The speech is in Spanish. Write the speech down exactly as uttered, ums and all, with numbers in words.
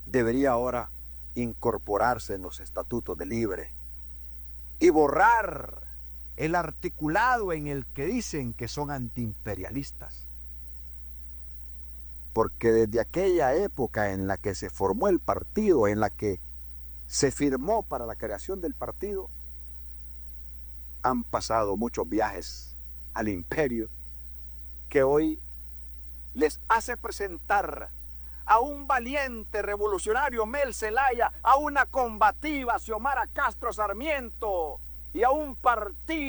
debería ahora incorporarse en los estatutos del Libre y borrar el articulado en el que dicen que son antiimperialistas. Porque desde aquella época en la que se formó el partido, en la que se firmó para la creación del partido, han pasado muchos viajes al imperio que hoy les hace presentar a un valiente revolucionario Mel Zelaya, a una combativa Xiomara Castro Sarmiento y a un partido